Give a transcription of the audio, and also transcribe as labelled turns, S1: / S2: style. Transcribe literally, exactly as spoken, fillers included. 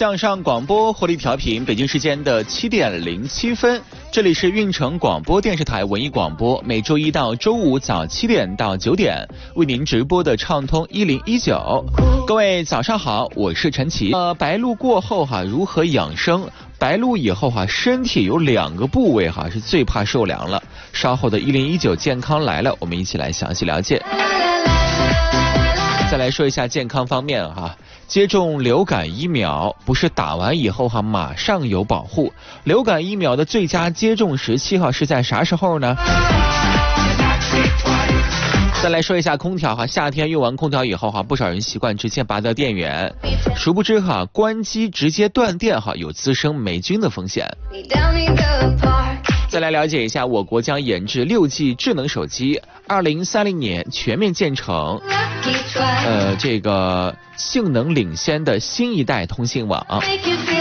S1: 向上广播活力调频，北京时间的七点零七分，这里是运城广播电视台文艺广播，每周一到周五早七点到九点为您直播的畅通一零一九。各位早上好，我是陈奇。呃，白露过后哈，如何养生？白露以后哈，身体有两个部位哈是最怕受凉了。稍后的一零一九健康来了，我们一起来详细了解。再来说一下健康方面哈，接种流感疫苗不是打完以后哈马上有保护，流感疫苗的最佳接种时期哈是在啥时候呢？再来说一下空调哈，夏天用完空调以后哈，不少人习惯直接拔掉电源，殊不知哈关机直接断电哈有滋生霉菌的风险。再来了解一下，我国将研制六 G 智能手机，二零三零年全面建成，呃，这个性能领先的新一代通信网。